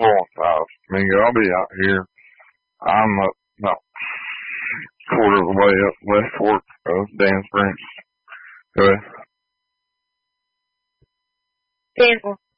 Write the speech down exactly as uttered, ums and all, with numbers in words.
Florence House. Mingo, I'll be out here. I'm up about quarter of the way up West Fork of Dan Springs. Go ahead. Danville.